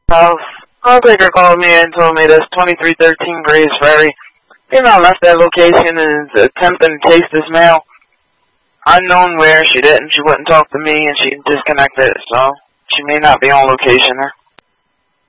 Caretaker called me and told me this 2313 Grays Ferry. Female left that location and is attempting to chase this male. Unknown where, she wouldn't talk to me, and she disconnected, so she may not be on location there.